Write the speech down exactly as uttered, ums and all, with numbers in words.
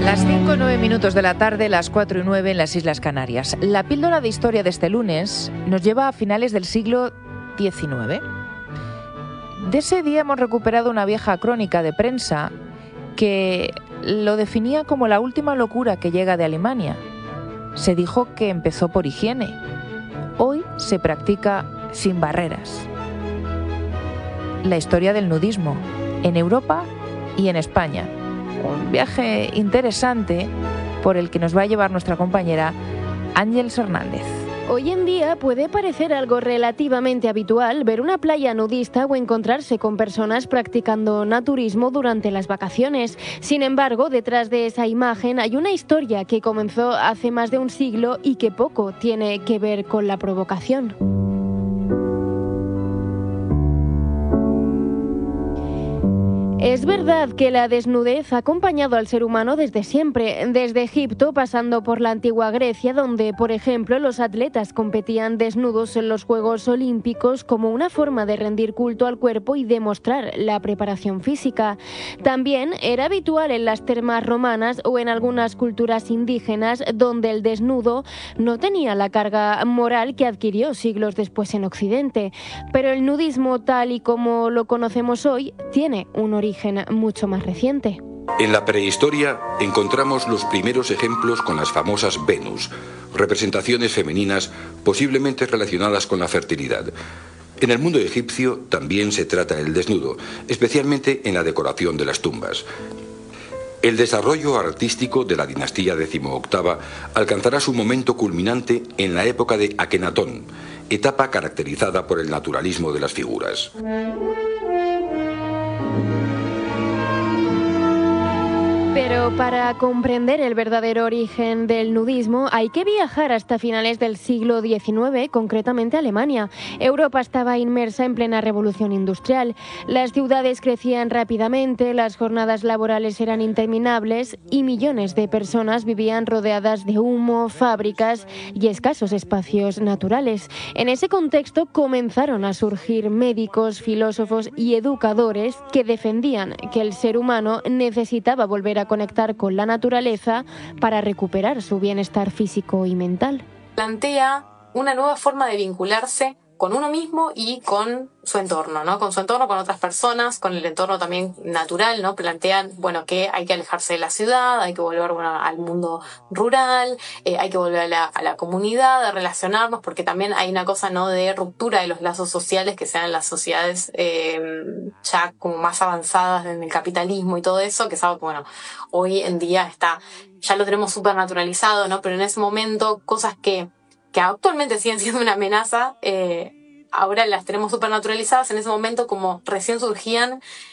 Las cinco y nueve minutos de la tarde, las cuatro y nueve en las Islas Canarias. La píldora de historia de este lunes nos lleva a finales del siglo diecinueve. De ese día hemos recuperado una vieja crónica de prensa que lo definía como la última locura que llega de Alemania. Se dijo que empezó por higiene. Hoy se practica sin barreras. La historia del nudismo en Europa y en España. Un viaje interesante por el que nos va a llevar nuestra compañera Ángeles Hernández. Hoy en día puede parecer algo relativamente habitual ver una playa nudista o encontrarse con personas practicando naturismo durante las vacaciones. Sin embargo, detrás de esa imagen hay una historia que comenzó hace más de un siglo y que poco tiene que ver con la provocación. Es verdad que la desnudez ha acompañado al ser humano desde siempre, desde Egipto pasando por la antigua Grecia, donde, por ejemplo, los atletas competían desnudos en los Juegos Olímpicos como una forma de rendir culto al cuerpo y demostrar la preparación física. También era habitual en las termas romanas o en algunas culturas indígenas, donde el desnudo no tenía la carga moral que adquirió siglos después en Occidente. Pero el nudismo, tal y como lo conocemos hoy, tiene un origen mucho más reciente. En la prehistoria encontramos los primeros ejemplos con las famosas Venus, representaciones femeninas posiblemente relacionadas con la fertilidad. En el mundo egipcio también se trata el desnudo, especialmente en la decoración de las tumbas. El desarrollo artístico de la dinastía decimoctava alcanzará su momento culminante en la época de Akenatón, etapa caracterizada por el naturalismo de las figuras. Pero para comprender el verdadero origen del nudismo hay que viajar hasta finales del siglo diecinueve, concretamente Alemania. Europa estaba inmersa en plena revolución industrial. Las ciudades crecían rápidamente, las jornadas laborales eran interminables y millones de personas vivían rodeadas de humo, fábricas y escasos espacios naturales. En ese contexto comenzaron a surgir médicos, filósofos y educadores que defendían que el ser humano necesitaba volver a conectar con la naturaleza para recuperar su bienestar físico y mental. Plantea una nueva forma de vincularse con uno mismo y con su entorno, ¿no? Con su entorno, con otras personas, con el entorno también natural, ¿no? Plantean, bueno, que hay que alejarse de la ciudad, hay que volver, bueno, al mundo rural, eh, hay que volver a la, a la comunidad, a relacionarnos, porque también hay una cosa, ¿no?, de ruptura de los lazos sociales que se dan en las sociedades eh, ya como más avanzadas en el capitalismo y todo eso, que es algo que, bueno, hoy en día está, ya lo tenemos súper naturalizado, ¿no? Pero en ese momento, cosas que que actualmente siguen siendo una amenaza, eh, ahora las tenemos súper naturalizadas, en ese momento como recién surgían,